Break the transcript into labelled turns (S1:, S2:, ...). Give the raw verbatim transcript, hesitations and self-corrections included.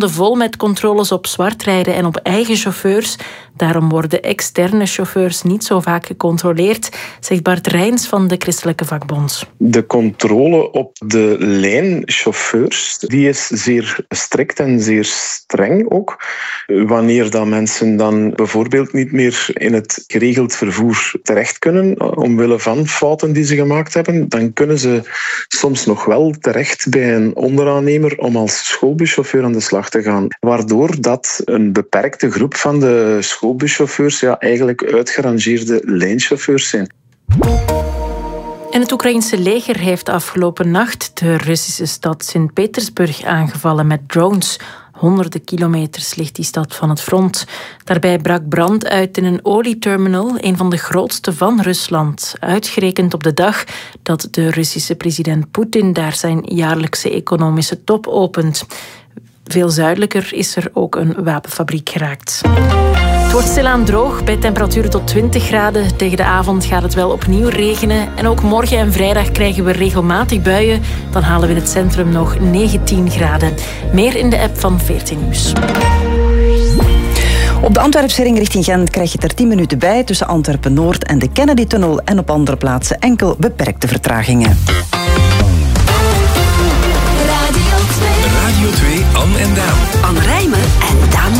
S1: maanden vol met controles op zwartrijden en op eigen chauffeurs. Daarom worden externe chauffeurs niet zo vaak gecontroleerd, zegt Bart Rijns van de Christelijke Vakbond.
S2: De controle op de lijnchauffeurs die is zeer strikt en zeer streng ook. Wanneer dat mensen dan bijvoorbeeld niet meer in het geregeld vervoer terecht kunnen, omwille van fouten die ze gemaakt hebben, dan kunnen ze soms nog wel terecht bij een onderaannemer om als schoolbuschauffeur aan de slag te gaan. Waardoor dat een beperkte groep van de schoolbuschauffeurs ja, eigenlijk uitgerangeerde lijnchauffeurs zijn.
S1: En het Oekraïense leger heeft afgelopen nacht de Russische stad Sint-Petersburg aangevallen met drones. Honderden kilometers ligt die stad van het front. Daarbij brak brand uit in een olieterminal, een van de grootste van Rusland. Uitgerekend op de dag dat de Russische president Poetin daar zijn jaarlijkse economische top opent. Veel zuidelijker is er ook een wapenfabriek geraakt. Het wordt stilaan droog, bij temperaturen tot twintig graden. Tegen de avond gaat het wel opnieuw regenen. En ook morgen en vrijdag krijgen we regelmatig buien. Dan halen we in het centrum nog negentien graden. Meer in de app van veertien Nieuws.
S3: Op de Antwerpse ring richting Gent krijg je er tien minuten bij tussen Antwerpen-Noord en de Kennedy-tunnel en op andere plaatsen enkel beperkte vertragingen.
S4: Radio twee, Anne en Daan.
S5: Anne Rijmen en Daan